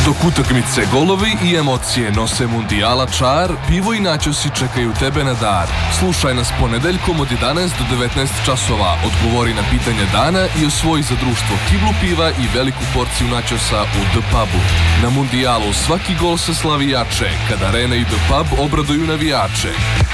Dok utakmice, golovi i emocije nose mundijala čar, pivo i načosi čekaju tebe na dar. Slušaj nas ponedeljkom od 11 do 19 časova, odgovori na pitanje dana i osvoji za društvo kiblu piva i veliku porciju načosa u The Pubu. Na mundijalu svaki gol se slavi jače, kada Arena i The Pub obraduju navijače.